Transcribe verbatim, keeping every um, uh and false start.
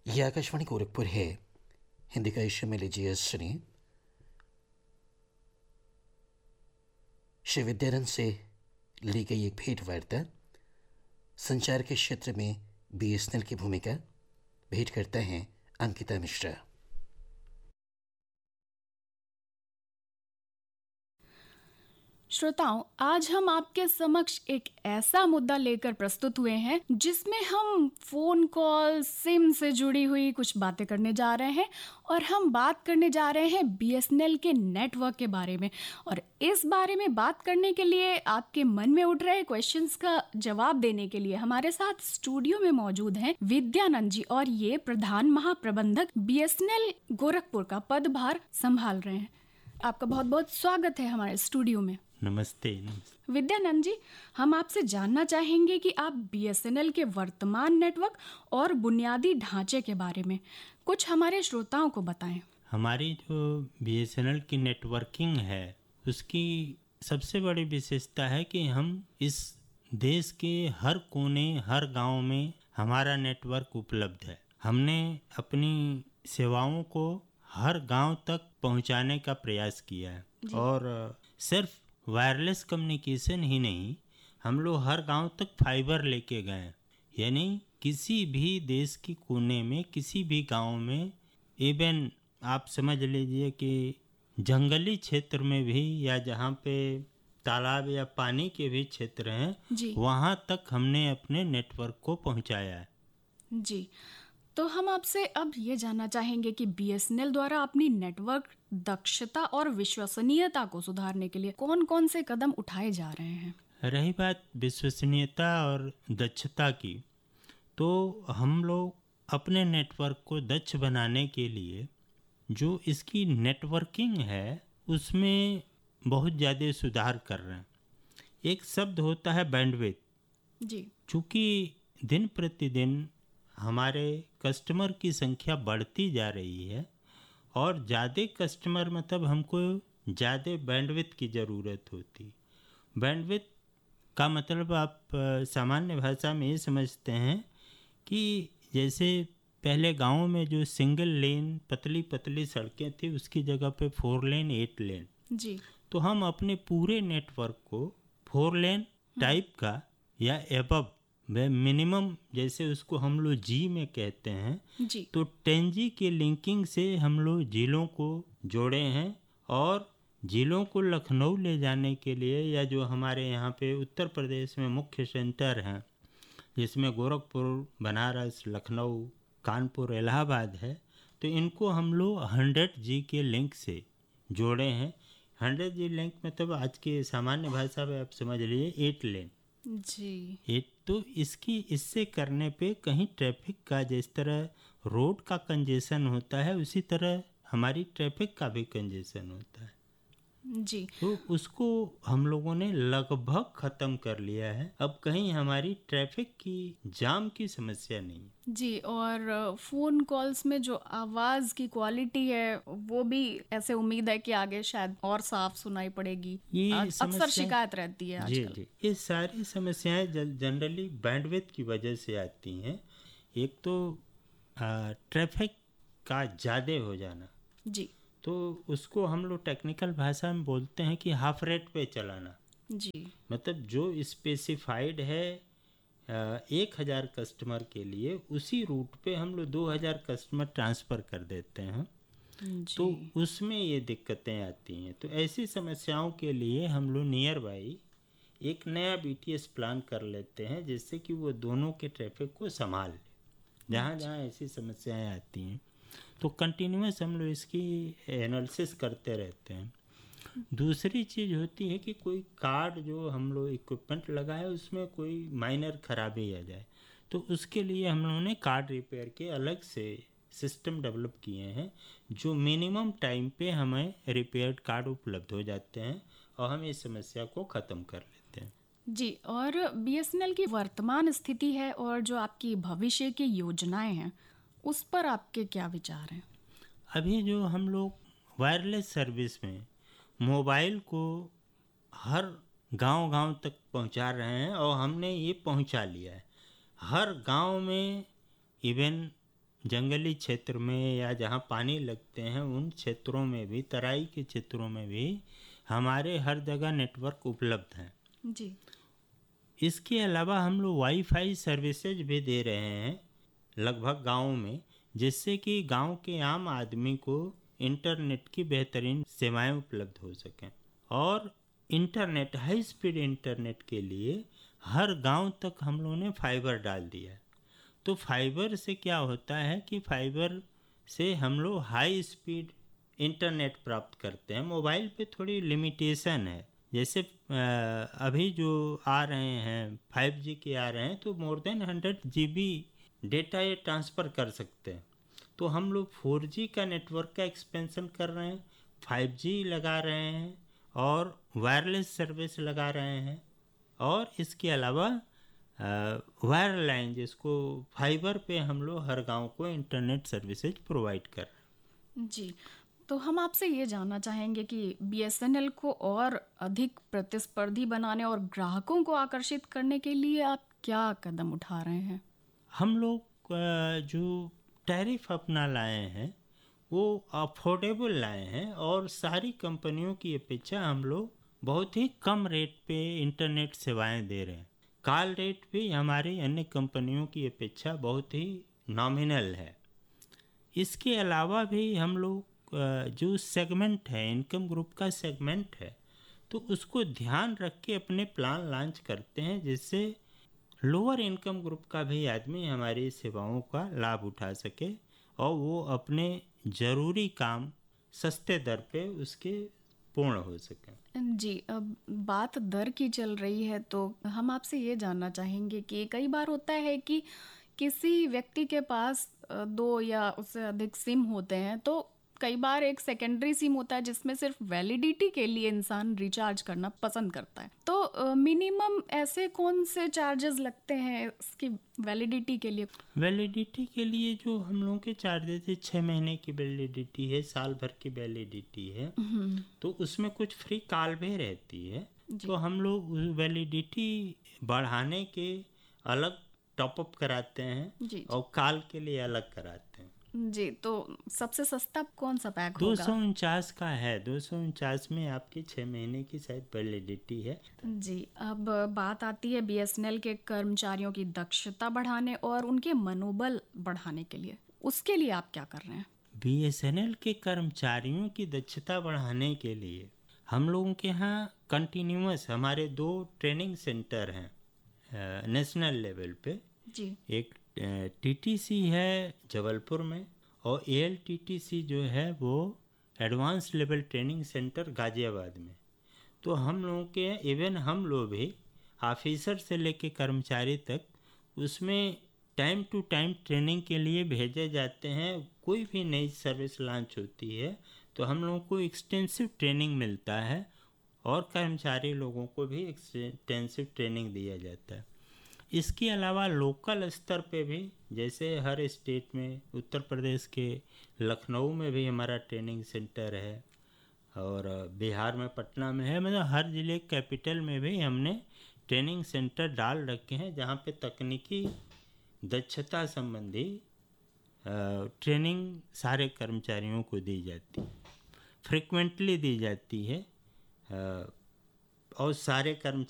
ये आकाशवाणी गोरखपुर है। हिंदी का इश्यू में लीजिए सुनिए श्री विद्यानंद से ली गई एक भेंट वार्ता। संचार के क्षेत्र में बीएसएनएल की भूमिका भेंट करता है अंकिता मिश्रा। श्रोताओं, आज हम आपके समक्ष एक ऐसा मुद्दा लेकर प्रस्तुत हुए हैं जिसमें हम फोन कॉल सिम से जुड़ी हुई कुछ बातें करने जा रहे हैं और हम बात करने जा रहे हैं बीएसएनएल के नेटवर्क के बारे में। और इस बारे में बात करने के लिए, आपके मन में उठ रहे क्वेश्चंस का जवाब देने के लिए हमारे साथ स्टूडियो में मौजूद हैं विद्यानंद जी, और ये प्रधान महाप्रबंधक बीएसएनएल गोरखपुर का पदभार संभाल रहे हैं। आपका बहुत बहुत स्वागत है हमारे स्टूडियो में। नमस्ते, नमस्ते। विद्यानंद जी, हम आपसे जानना चाहेंगे कि आप बीएसएनएल के वर्तमान नेटवर्क और बुनियादी ढांचे के बारे में कुछ हमारे श्रोताओं को बताएं। हमारी जो बीएसएनएल की नेटवर्किंग है उसकी सबसे बड़ी विशेषता है कि हम इस देश के हर कोने, हर गांव में हमारा नेटवर्क उपलब्ध है। हमने अपनी सेवाओं को हर गांव तक पहुंचाने का प्रयास किया है और सिर्फ वायरलेस कम्युनिकेशन ही नहीं, हम लोग हर गांव तक फाइबर लेके गए। यानी किसी भी देश की कोने में, किसी भी गांव में, इवन आप समझ लीजिए कि जंगली क्षेत्र में भी, या जहां पे तालाब या पानी के भी क्षेत्र हैं, वहां तक हमने अपने नेटवर्क को पहुंचाया है। जी, तो हम आपसे अब ये जानना चाहेंगे कि बीएसएनएल द्वारा अपनी नेटवर्क दक्षता और विश्वसनीयता को सुधारने के लिए कौन कौन से कदम उठाए जा रहे हैं। रही बात विश्वसनीयता और दक्षता की, तो हम लोग अपने नेटवर्क को दक्ष बनाने के लिए जो इसकी नेटवर्किंग है उसमें बहुत ज़्यादा सुधार कर रहे हैं। एक शब्द होता है बैंडविड्थ जी। चूँकि दिन प्रतिदिन हमारे कस्टमर की संख्या बढ़ती जा रही है और ज़्यादा कस्टमर मतलब हमको ज़्यादा बैंडविड्थ की ज़रूरत होती। बैंडविड्थ का मतलब आप सामान्य भाषा में ये समझते हैं कि जैसे पहले गांव में जो सिंगल लेन पतली पतली सड़कें थी उसकी जगह पे फोर लेन एट लेन जी। तो हम अपने पूरे नेटवर्क को फोर लेन टाइप का या एबव मिनिमम, जैसे उसको हम लोग जी में कहते हैं जी। तो टेन जी के लिंकिंग से हम लोग जिलों को जोड़े हैं और जिलों को लखनऊ ले जाने के लिए, या जो हमारे यहाँ पे उत्तर प्रदेश में मुख्य सेंटर हैं जिसमें गोरखपुर, बनारस, लखनऊ, कानपुर, इलाहाबाद है, तो इनको हम लोग हंड्रेड जी के लिंक से जोड़े हैं। हंड्रेड जी लिंक मतलब आज के सामान्य भाषा में आप समझ लीजिए एट लेन जी। एट। तो इसकी इससे करने पे कहीं ट्रैफिक का जिस तरह रोड का कंजेशन होता है उसी तरह हमारी ट्रैफिक का भी कंजेशन होता है जी। तो उसको हम लोगों ने लगभग ख़त्म कर लिया है। अब कहीं हमारी ट्रैफिक की जाम की समस्या नहीं जी। और फ़ोन कॉल्स में जो आवाज़ की क्वालिटी है वो भी ऐसे उम्मीद है कि आगे शायद और साफ सुनाई पड़ेगी। ये अक्सर शिकायत रहती है जी आजकल। जी ये सारी समस्याएं जनरली बैंडविड्थ की वजह से आती हैं। एक तो ट्रैफिक का ज़्यादा हो जाना जी, तो उसको हम लोग टेक्निकल भाषा में बोलते हैं कि हाफ रेट पे चलाना जी। मतलब जो स्पेसिफाइड है एक हज़ार कस्टमर के लिए, उसी रूट पे हम लोग दो हज़ार कस्टमर ट्रांसफ़र कर देते हैं जी। तो उसमें ये दिक्कतें आती हैं। तो ऐसी समस्याओं के लिए हम लोग नियर बाई एक नया बीटीएस प्लान कर लेते हैं जिससे कि वो दोनों के ट्रैफिक को संभाल ले जहाँ जहाँ ऐसी समस्याएं आती हैं। तो कंटिन्यूस हम लोग इसकी एनालिसिस करते रहते हैं। दूसरी चीज़ होती है कि कोई कार्ड जो हम लोग इक्विपमेंट लगा है उसमें कोई माइनर खराबी आ जाए तो उसके लिए हम लोगों ने कार्ड रिपेयर के अलग से सिस्टम डेवलप किए हैं जो मिनिमम टाइम पे हमें रिपेयर्ड कार्ड उपलब्ध हो जाते हैं और हम इस समस्या को ख़त्म कर लेते हैं जी। और बीएसएनएल की वर्तमान स्थिति है और जो आपकी भविष्य की योजनाएं हैं उस पर आपके क्या विचार हैं? अभी जो हम लोग वायरलेस सर्विस में मोबाइल को हर गांव-गांव तक पहुंचा रहे हैं और हमने ये पहुंचा लिया है। हर गांव में इवन जंगली क्षेत्र में या जहाँ पानी लगते हैं उन क्षेत्रों में भी, तराई के क्षेत्रों में भी हमारे हर जगह नेटवर्क उपलब्ध हैं जी। इसके अलावा हम लोग वाईफाई सर्विसेज भी दे रहे हैं लगभग गाँव में, जिससे कि गांव के आम आदमी को इंटरनेट की बेहतरीन सेवाएं उपलब्ध हो सकें। और इंटरनेट, हाई स्पीड इंटरनेट के लिए हर गांव तक हम लोगों ने फाइबर डाल दिया है। तो फाइबर से क्या होता है कि फाइबर से हम लोग हाई स्पीड इंटरनेट प्राप्त करते हैं। मोबाइल पे थोड़ी लिमिटेशन है, जैसे अभी जो आ रहे हैं फाइव जी के आ रहे हैं तो more than hundred G B data ये ट्रांसफ़र कर सकते हैं। तो हम लोग फोर जी का नेटवर्क का एक्सपेंशन कर रहे हैं, फाइव जी लगा रहे हैं और वायरलेस सर्विस लगा रहे हैं। और इसके अलावा वायरलाइन, जिसको फाइबर पे हम लोग हर गांव को इंटरनेट सर्विसेज प्रोवाइड कर रहे हैं। जी, तो हम आपसे ये जानना चाहेंगे कि बी एस एन एल को और अधिक प्रतिस्पर्धी बनाने और ग्राहकों को आकर्षित करने के लिए आप क्या कदम उठा रहे हैं? हम लोग जो टैरिफ अपना लाए हैं वो अफोर्डेबल लाए हैं और सारी कंपनियों की अपेक्षा हम लोग बहुत ही कम रेट पे इंटरनेट सेवाएं दे रहे हैं। कॉल रेट भी हमारी अन्य कंपनियों की अपेक्षा बहुत ही नॉमिनल है। इसके अलावा भी हम लोग जो सेगमेंट है, इनकम ग्रुप का सेगमेंट है, तो उसको ध्यान रख के अपने प्लान लॉन्च करते हैं, जिससे लोअर इनकम ग्रुप का भी आदमी हमारी सेवाओं का लाभ उठा सके और वो अपने ज़रूरी काम सस्ते दर पे उसके पूर्ण हो सके। जी, अब बात दर की चल रही है तो हम आपसे ये जानना चाहेंगे कि कई बार होता है कि किसी व्यक्ति के पास दो या उससे अधिक सिम होते हैं, तो कई बार एक सेकेंडरी सिम होता है जिसमें सिर्फ वैलिडिटी के लिए इंसान रिचार्ज करना पसंद करता है। तो मिनिमम ऐसे कौन से चार्जेस लगते हैं इसकी वैलिडिटी के लिए? वैलिडिटी के लिए जो हम लोगों के चार्जेस है, छः महीने की वैलिडिटी है, साल भर की वैलिडिटी है, तो उसमें कुछ फ्री कॉल भी रहती है। तो हम लोग वैलिडिटी बढ़ाने के अलग टॉपअप कराते हैं और कॉल के लिए अलग कराते हैं। जी, तो सबसे सस्ता कौन सा पैक दो होगा? सौ उनचास का है। दो सौ उनचास में आपकी छः महीने की शायद वैलिडिटी है। जी, अब बात आती है बी एस एन एल के कर्मचारियों की दक्षता बढ़ाने और उनके मनोबल बढ़ाने के लिए, उसके लिए आप क्या कर रहे हैं? बी एस एन एल के कर्मचारियों की दक्षता बढ़ाने के लिए हम लोगों के यहाँ कंटिन्यूअस हमारे दो ट्रेनिंग सेंटर हैं नेशनल लेवल पे। जी, एक टी टी सी है जबलपुर में और A L T T C जो है वो advance level training centre Ghaziabad में। तो हम लोगों के इवन हम लोग भी ऑफिसर से लेके कर्मचारी तक उसमें टाइम टू टाइम ट्रेनिंग के लिए भेजे जाते हैं। कोई भी नई सर्विस लॉन्च होती है तो हम लोगों को एक्सटेंसिव ट्रेनिंग मिलता है और कर्मचारी लोगों को भी एक्सटेंसिव ट्रेनिंग दिया जाता है। इसके अलावा लोकल स्तर पे भी, जैसे हर स्टेट में, उत्तर प्रदेश के लखनऊ में भी हमारा ट्रेनिंग सेंटर है और बिहार में पटना में है, मतलब हर ज़िले कैपिटल में भी हमने ट्रेनिंग सेंटर डाल रखे हैं जहाँ पे तकनीकी दक्षता संबंधी ट्रेनिंग सारे कर्मचारियों को दी जाती है, फ्रिक्वेंटली दी जाती है और सारे कर्मचारी